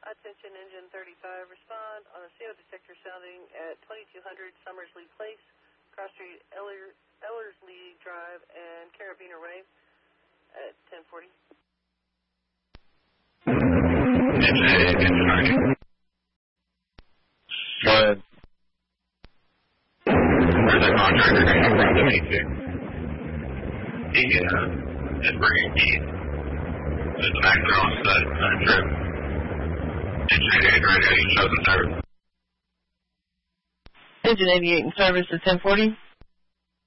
Attention Engine 35, respond on a CO detector sounding at 2200 Summersley Place, Cross Street, Ellerslie Drive, and Carabiner Way at 1040. Go ahead. Where's the contractor going to run the meeting? He is bringing keys. There's an actor on set on a trip. Engine 88 radio, you show the service. Engine 88 in service at 1040.